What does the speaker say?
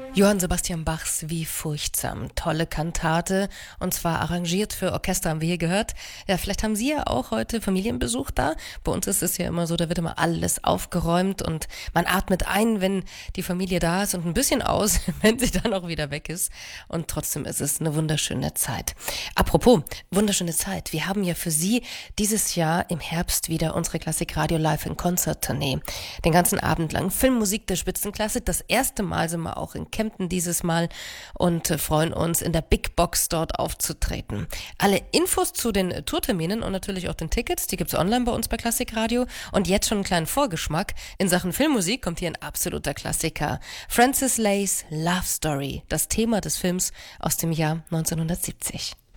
Johann Sebastian Bachs Wie furchtsam. Tolle Kantate und zwar arrangiert für Orchester, haben wir hier gehört. Ja, vielleicht haben Sie ja auch heute Familienbesuch da. Bei uns ist es ja immer so, da wird immer alles aufgeräumt und man atmet ein, wenn die Familie da ist und ein bisschen aus, wenn sie dann auch wieder weg ist. Und trotzdem ist es eine wunderschöne Zeit. Apropos, wunderschöne Zeit. Wir haben ja für Sie dieses Jahr im Herbst wieder unsere Klassik Radio Live in Konzert-Tournee. Den ganzen Abend lang Filmmusik der Spitzenklasse. Das erste Mal sind wir auch in Kempten dieses Mal und freuen uns, in der Big Box dort aufzutreten. Alle Infos zu den Tourterminen und natürlich auch den Tickets, die gibt's online bei uns bei Klassik Radio. Und jetzt schon einen kleinen Vorgeschmack. In Sachen Filmmusik kommt hier ein absoluter Klassiker. Francis Leys Love Story, das Thema des Films aus dem Jahr 1970.